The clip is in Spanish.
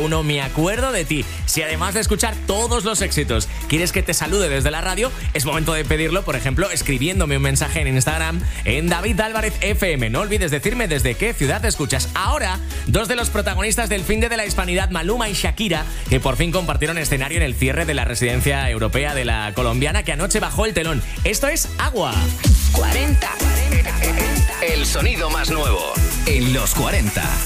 1, me acuerdo de ti. Si además de escuchar todos los éxitos quieres que te salude desde la radio, es momento de pedirlo, por ejemplo, escribiéndome un mensaje en Instagram en David Álvarez FM. No olvides decirme desde qué ciudad te escuchas. Ahora, dos de los protagonistas del Finde de la Hispanidad, Maluma y Shakira, que por fin compartieron escenario en el cierre de la residencia europea de la colombiana, que anoche bajó el telón. Esto es Agua. 40. El sonido más nuevo en los 40.